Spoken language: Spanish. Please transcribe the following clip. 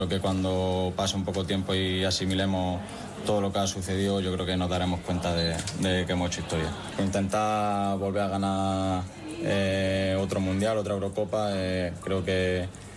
Creo que cuando pase un poco tiempo y asimilemos todo lo que ha sucedido, yo creo que nos daremos cuenta de que hemos hecho historia. Intentar volver a ganar otro mundial, otra Eurocopa, creo que